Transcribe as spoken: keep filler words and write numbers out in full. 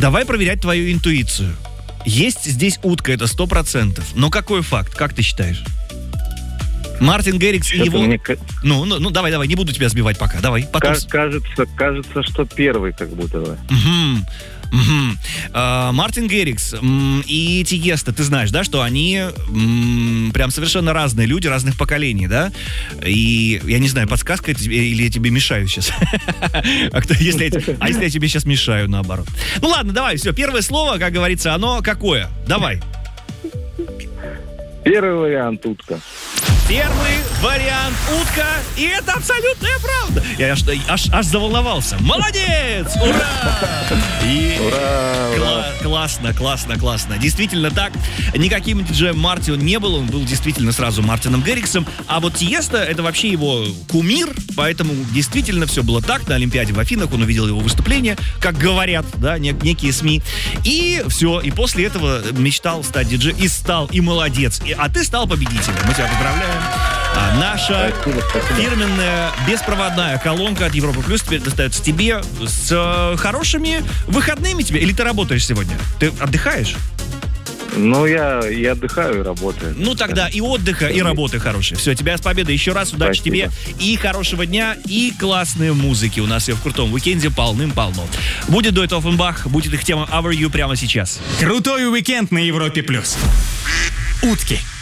давай проверять твою интуицию. Есть здесь утка, это сто процентов. Но какой факт? Как ты считаешь? Мартин Гэррикс и его... Мне... Ну, ну, ну, давай, давай, не буду тебя сбивать пока. Давай, потом... Кажется, кажется, что первый как будто бы. Угу. Угу. А, Мартин Гэррикс м, и Тиеста, ты знаешь, да, что они м, прям совершенно разные люди, разных поколений, да? И я не знаю, подсказка тебе, или я тебе мешаю сейчас? А если я тебе сейчас мешаю, наоборот? Ну ладно, давай, все, первое слово, как говорится, оно какое? Давай. Первый вариант утка. Первый вариант утка. И это абсолютная правда. Я аж, аж, аж заволновался. Молодец! Ура! И... Ура, ура. Кла- классно, классно, классно. Действительно так. Никаким диджеем Марти он не был. Он был действительно сразу Мартином Гэрриксом. А вот Тиеста — это вообще его кумир. Поэтому действительно все было так. На Олимпиаде в Афинах он увидел его выступление, как говорят, да, нек- некие СМИ. И все. И после этого мечтал стать диджеем. И стал. И молодец. И, а ты стал победителем. Мы тебя поздравляем. А наша спасибо, спасибо. фирменная беспроводная колонка от Европы Плюс теперь достается тебе с э, хорошими выходными тебе. Или ты работаешь сегодня? Ты отдыхаешь? Ну, я, я отдыхаю и работаю. Ну, тогда и отдыха, и работы хорошие. Все, тебя с победой еще раз. Удачи Спасибо. тебе. И хорошего дня, и классной музыки. У нас ее в крутом уикенде полным-полно. Будет дуэт Оффенбах, будет их тема Our You прямо сейчас. Крутой уикенд на Европе+. плюс. Утки.